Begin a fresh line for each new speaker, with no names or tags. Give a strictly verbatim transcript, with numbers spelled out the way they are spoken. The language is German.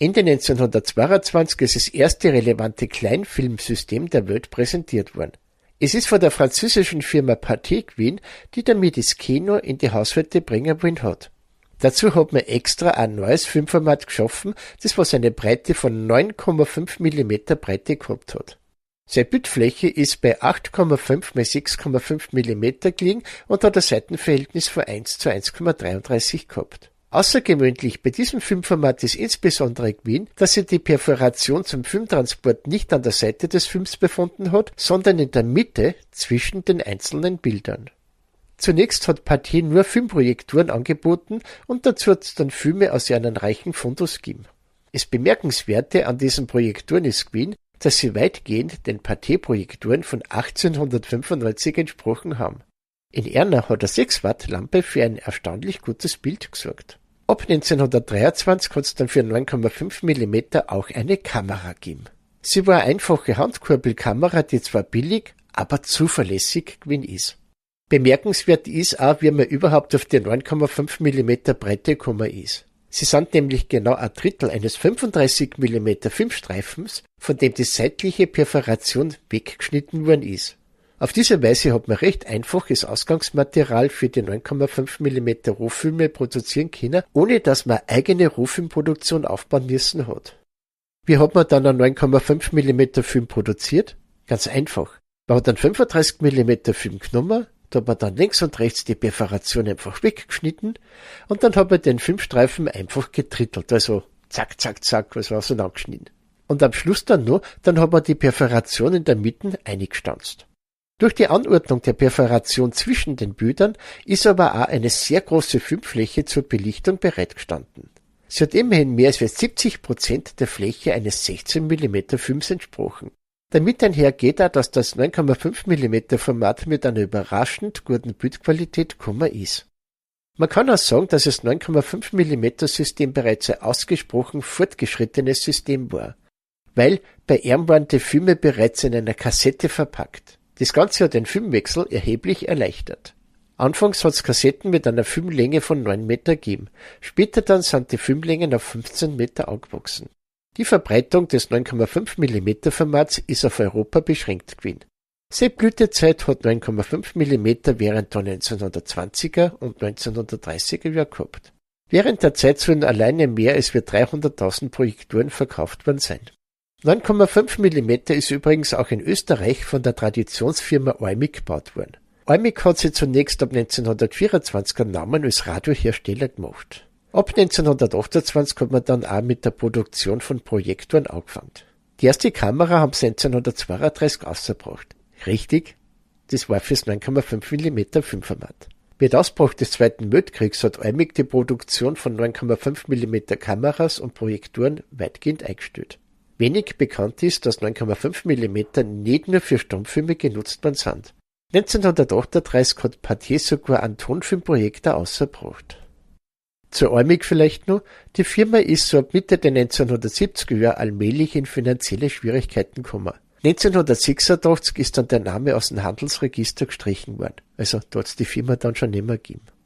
Ende neunzehnhundertzweiundzwanzig ist das erste relevante Kleinfilmsystem der Welt präsentiert worden. Es ist von der französischen Firma Pathé gewesen, die damit das Kino in die Haushalte bringen wollen hat. Dazu hat man extra ein neues Filmformat geschaffen, das was eine Breite von neun Komma fünf Millimeter Breite gehabt hat. Seine Bildfläche ist bei acht Komma fünf mal sechs Komma fünf Millimeter gelegen und hat ein Seitenverhältnis von eins zu eins Komma dreiunddreißig gehabt. Außergewöhnlich bei diesem Filmformat ist insbesondere gewesen, dass sich die Perforation zum Filmtransport nicht an der Seite des Films befunden hat, sondern in der Mitte zwischen den einzelnen Bildern. Zunächst hat Pathé nur Filmprojektoren angeboten und dazu hat es dann Filme aus einem reichen Fundus gegeben. Das Bemerkenswerte an diesen Projektoren ist gewesen, dass sie weitgehend den Pathé-Projektoren von achtzehnhundertfünfundneunzig entsprochen haben. In Erna hat eine sechs Watt Lampe für ein erstaunlich gutes Bild gesorgt. Ab neunzehnhundertdreiundzwanzig hat es dann für neun Komma fünf Millimeter auch eine Kamera gegeben. Sie war eine einfache Handkurbelkamera, die zwar billig, aber zuverlässig gewesen ist. Bemerkenswert ist auch, wie man überhaupt auf die neun Komma fünf Millimeter Breite gekommen ist. Sie sind nämlich genau ein Drittel eines fünfunddreißig Millimeter Filmstreifens, von dem die seitliche Perforation weggeschnitten worden ist. Auf diese Weise hat man recht einfaches Ausgangsmaterial für die neun Komma fünf Millimeter Rohfilme produzieren können, ohne dass man eigene Rohfilmproduktion aufbauen müssen hat. Wie hat man dann einen neun Komma fünf Millimeter Film produziert? Ganz einfach. Man hat einen fünfunddreißig Millimeter Film genommen, da hat man dann links und rechts die Perforation einfach weggeschnitten und dann hat man den Filmstreifen einfach getrittelt, also zack, zack, zack, was war so angeschnitten. Und am Schluss dann nur, dann hat man die Perforation in der Mitte eingestanzt. Durch die Anordnung der Perforation zwischen den Bildern ist aber auch eine sehr große Filmfläche zur Belichtung bereitgestanden. Sie hat immerhin mehr als siebzig Prozent der Fläche eines sechzehn Millimeter Films entsprochen. Damit einhergeht auch, dass das neun Komma fünf Millimeter Format mit einer überraschend guten Bildqualität gekommen ist. Man kann auch sagen, dass das neun Komma fünf Millimeter System bereits ein ausgesprochen fortgeschrittenes System war, weil bei ihm waren die Filme bereits in einer Kassette verpackt. Das Ganze hat den Filmwechsel erheblich erleichtert. Anfangs hat es Kassetten mit einer Filmlänge von neun Meter gegeben, später dann sind die Filmlängen auf fünfzehn Meter angewachsen. Die Verbreitung des neun Komma fünf Millimeter Formats ist auf Europa beschränkt gewesen. Seine Blütezeit hat neun Komma fünf Millimeter während der neunzehnhundertzwanziger und neunzehnhundertdreißiger Jahre gehabt. Während der Zeit sollen alleine mehr als dreihunderttausend Projektoren verkauft worden sein. neun Komma fünf Millimeter ist übrigens auch in Österreich von der Traditionsfirma Oymig gebaut worden. Oymig hat sich zunächst ab neunzehnhundertvierundzwanzig einen Namen als Radiohersteller gemacht. Ab neunzehnhundertachtundzwanzig hat man dann auch mit der Produktion von Projektoren angefangen. Die erste Kamera haben sie neunzehnhundertzweiunddreißig ausgebracht. Richtig, das war fürs neun Komma fünf Millimeter Filmformat. Mit Ausbruch des Zweiten Weltkriegs hat Oymig die Produktion von neun Komma fünf Millimeter Kameras und Projektoren weitgehend eingestellt. Wenig bekannt ist, dass neun Komma fünf Millimeter nicht nur für Stummfilme genutzt worden sind. neunzehnhundertachtunddreißig hat Pathé sogar einen Tonfilmprojektor ausgebracht. Zu Oymig vielleicht noch, die Firma ist so ab Mitte der neunzehnhundertsiebziger Jahre allmählich in finanzielle Schwierigkeiten gekommen. neunzehnhundertsechsundachtzig ist dann der Name aus dem Handelsregister gestrichen worden, also da hat's die Firma dann schon nicht mehr gegeben.